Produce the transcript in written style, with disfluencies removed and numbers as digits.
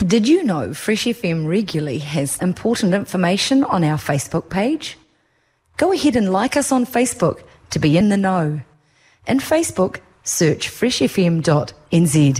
Did you know Fresh FM regularly has important information on our Facebook page? Go ahead and like us on Facebook to be in the know. In Facebook, search freshfm.nz.